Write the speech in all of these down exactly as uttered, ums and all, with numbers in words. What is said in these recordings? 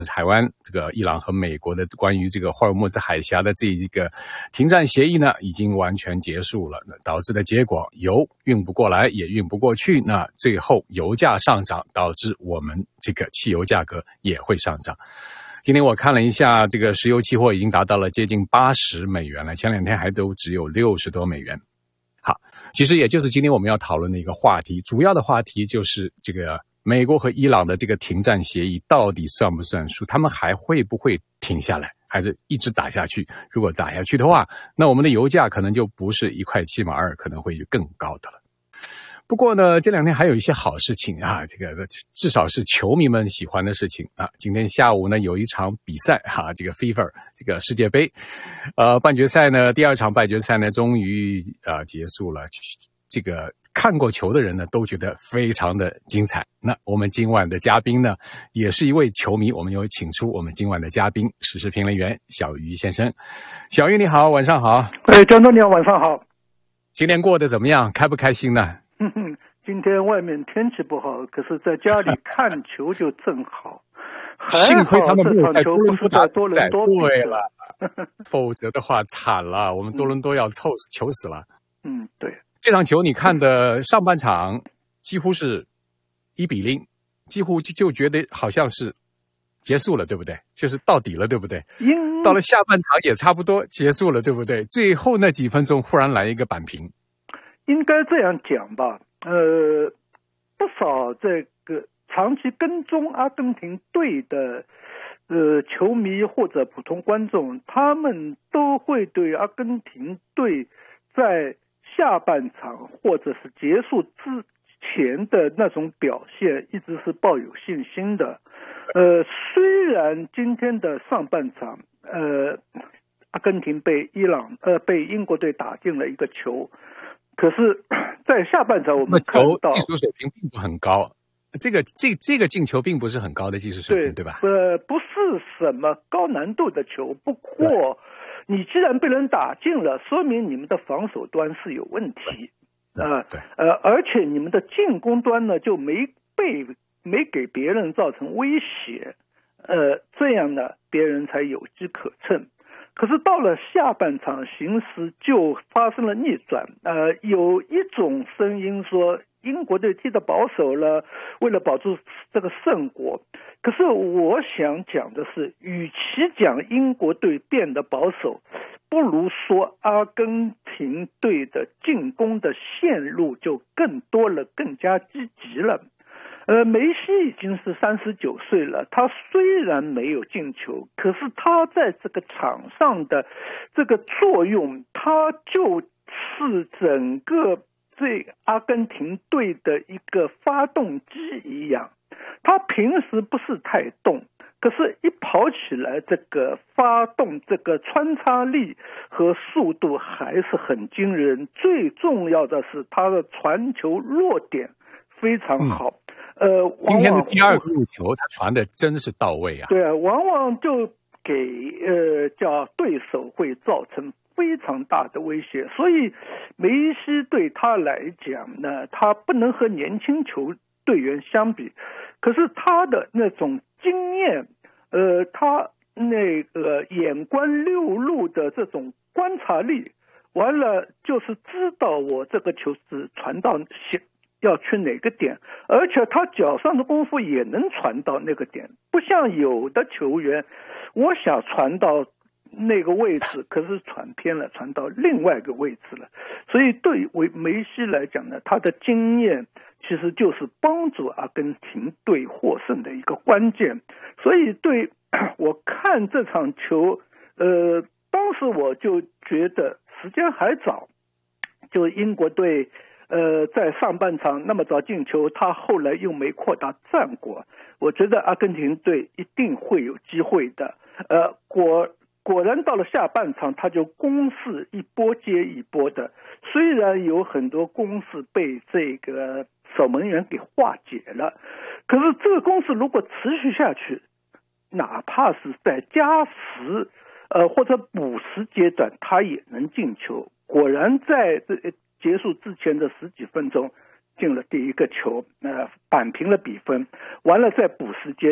台湾这个伊朗和美国的关于这个霍尔木兹海峡的这一个停战协议呢，已经完全结束了，导致的结果油运不过来，也运不过去，那最后油价上涨，导致我们这个汽油价格也会上涨。今天我看了一下，这个石油期货已经达到了接近八十美元了，前两天还都只有六十多美元。好，其实也就是今天我们要讨论的一个话题，主要的话题就是这个美国和伊朗的这个停战协议到底算不算数，他们还会不会停下来，还是一直打下去？如果打下去的话，那我们的油价可能就不是一块七毛二，可能会更高的了。不过呢，这两天还有一些好事情啊，这个至少是球迷们喜欢的事情啊。今天下午呢，有一场比赛哈、啊，这个 FIFA 这个世界杯，呃，半决赛呢，第二场半决赛呢，终于啊、呃、结束了。这个看过球的人呢，都觉得非常的精彩。那我们今晚的嘉宾呢，也是一位球迷，我们有请出我们今晚的嘉宾，时事评论员小鱼先生。小鱼你好，晚上好。 哎，张总你好，晚上好。 今天过得怎么样？开不开心呢？ 哼哼，今天外面天气不好，可是在家里看球就正好。 幸亏他们没有在多伦多打多伦多比对了，否则的话惨了，我们多伦多要凑死求死了。 嗯，对。 这场球你看的上半场几乎是一比零，几乎就就觉得好像是结束了，对不对？就是到底了，对不对？到了下半场也差不多结束了，对不对？最后那几分钟忽然来一个扳平。 应该这样讲吧，呃，不少这个长期跟踪阿根廷队的呃球迷或者普通观众，他们都会对阿根廷队在下半场或者是结束之前的那种表现一直是抱有信心的。呃，虽然今天的上半场，呃，阿根廷被伊朗呃被英国队打进了一个球。可是，在下半场我们看到技术水平并不很高，这个这这个进球并不是很高的技术水平， 对, 对吧？ 呃，不是什么高难度的球，不过你既然被人打进了，说明你们的防守端是有问题啊， 对， 呃，而且你们的进攻端呢就没被没给别人造成威胁，呃，这样呢别人才有机可乘。可是到了下半场，形势就发生了逆转。呃，有一种声音说英国队踢得保守了，为了保住这个胜果。可是我想讲的是，与其讲英国队变得保守，不如说阿根廷队的进攻的线路就更多了，更加积极了。呃，梅西已经是三十九岁了，他虽然没有进球，可是他在这个场上的这个作用，他就是整个这阿根廷队的一个发动机一样。他平时不是太动，可是一跑起来，这个发动这个穿插力和速度还是很惊人。最重要的是他的传球落点非常好。嗯呃， 今天的第二个入球，他传的真是到位啊！ 对啊，往往就给呃叫对手会造成非常大的威胁，所以梅西对他来讲呢，他不能和年轻球队员相比，可是他的那种经验，呃，他那个眼观六路的这种观察力，完了就是知道我这个球是传到要去哪个点，而且他脚上的功夫也能传到那个点，不像有的球员，我想传到那个位置，可是传偏了，传到另外一个位置了。所以对于梅西来讲呢，他的经验其实就是帮助阿根廷队获胜的一个关键。所以对我看这场球，呃，当时我就觉得时间还早，就英国队呃，在上半场那么早进球，他后来又没扩大战果，我觉得阿根廷队一定会有机会的。呃，果果然到了下半场，他就攻势一波接一波的，虽然有很多攻势被这个守门员给化解了，可是这个攻势如果持续下去，哪怕是在加时呃或者补时阶段，他也能进球。果然在这结束之前的十几分钟进了第一个球，呃，扳平了比分。完了在补时阶段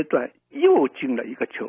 又进了一个球，